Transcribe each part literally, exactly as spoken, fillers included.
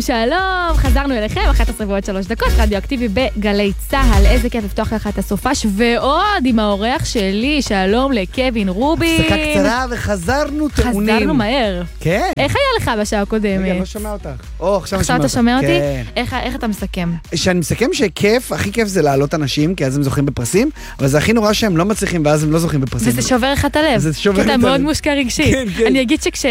שלום, חזרנו אליכם, אחת עשרה ועוד שלוש דקות, רדיואקטיבי בגלי צהל, איזה כיף לפתוח לך את הסופש, ועוד עם האורח שלי, שלום לקווין רובין. הפסקה קצרה וחזרנו טעונים. חזרנו מהר. כן. איך היה לך בשעה הקודמת? רגע, לא שומע אותך. או, עכשיו עכשיו אתה שומע אותי? כן. איך, איך אתה מסכם? שאני מסכם שכיף, הכי כיף זה לעלות אנשים, כי אז הם זוכים בפרסים, אבל זה הכי נורא שהם לא מצליחים, ואז הם לא זוכים בפרסים. וזה שובר לך את הלב. זה שובר כי את אתה הלב. מאוד מושקע רגשית. כן, כן. אני אגיד שכש...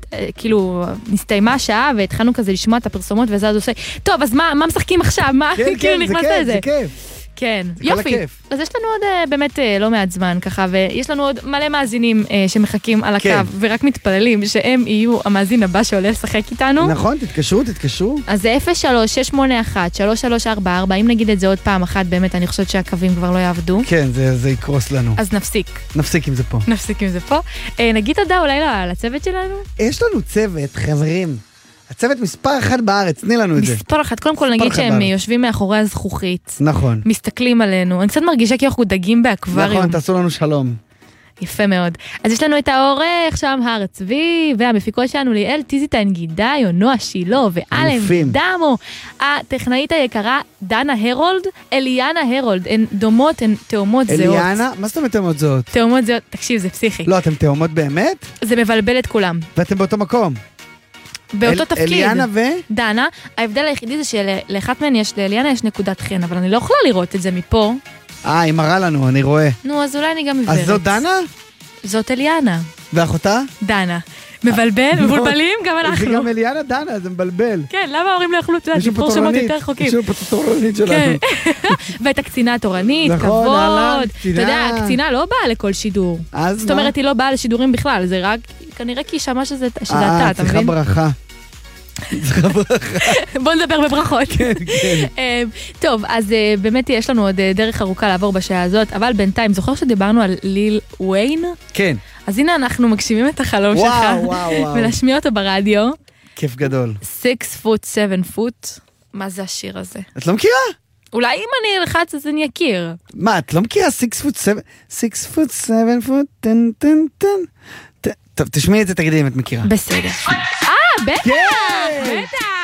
כאילו, נסתיימה השעה, והתחלנו כזה לשמוע את הפרסומות, וזה אז עושה, טוב, אז מה, מה משחקים עכשיו? מה? כן, כאילו כן, זה נכנסת כיף, לזה. זה כיף. כן, כל יופי. הכיף. אז יש לנו עוד uh, באמת uh, לא מעט זמן ככה, ויש לנו עוד מלא מאזינים uh, שמחכים על הקו, כן. ורק מתפללים שהם יהיו המאזין הבא שעולה לשחק איתנו. נכון, תתקשרו, תתקשרו. אז זה אפס שלוש שש שמונה אחת שלוש שלוש ארבע ארבע, אם נגיד את זה עוד פעם אחת, באמת אני חושבת שהקווים כבר לא יעבדו. כן, זה, זה יקרוס לנו. אז נפסיק, נפסיק עם זה פה. נפסיק עם זה פה. Uh, נגיד תודה אולי לצוות שלנו? יש לנו צוות, חברים. הצוות מספר אחת בארץ, תני לנו את זה. מספר אחת, קודם כל נגיד אחת שהם בארץ. יושבים מאחורי הזכוכית. נכון. מסתכלים עלינו, אני קצת מרגישה כי אנחנו דגים באקווריום. נכון, תעשו לנו שלום. יפה מאוד. אז יש לנו את העורך שם, הר צבי, והמפיקות שלנו ליאל טיזיטיין גידי, או נועה שילה, ואלם אלופים. דמו. הטכנאית היקרה, דנה הרולד, אליאנה הרולד, הן דומות, הן תאומות זהות. אליאנה, מה זאת אומרת תאומות זאת? תאומות זהות, תקשיב, זה פסיכי. לא, אתם תאומות באמת? זה מבלבל את כולם. ואתם באותו מקום. באותו אל- תפקיד. אליאנה ו... דנה, ההבדל היחידי זה שלאחת מהן יש, לאליאנה יש נקודת חן, אבל אני לא יכולה לראות את זה מפה. אה, היא מראה לנו, אני רואה. נו, אז אולי אני גם עיוורת. אז זאת דנה? זאת אליאנה. ואחותה? דנה. מבלבל, מבולבלים, גם זה אנחנו. גם אליאנה דנה, זה מבלבל. כן, למה ההורים לא יכלו את זה? יש לנו פה סיפור שמות תורנית. יותר חוקים. יש לנו פה את התורנית שלנו. כן. ואת הקצינה התורנית, נכון, אהלן, כבוד. קצינה. אתה יודע, הקצינה לא באה לכל שידור. אז זאת מה? אומרת, היא לא באה לשידורים בכלל, זה רק, כנראה כי היא שמעה שזה שזה אה, אתה, אתה צריכה מבין? ברכה. צריכה ברכה. בוא נדבר בברכות. כן, כן. אה, טוב, אז אה, באמת יש לנו עוד אה, דרך ארוכה לעבור בשעה הזאת, אבל בינתיים, זוכר שדיברנו על ליל וויין? כן. אז הנה אנחנו מגשימים את החלום שלך. וואו, וואו, וואו. ולהשמיע אותו ברדיו. כיף גדול. six foot seven foot. מה זה השיר הזה? את לא מכירה? אולי אם אני אלחץ אז אני אכיר. מה, את לא מכירה? six foot seven, six foot seven foot, טן, טן, טן. טוב, תשמעי את זה, תגידי אם את מכירה. בסדר. אה, בטח! כן! בטח!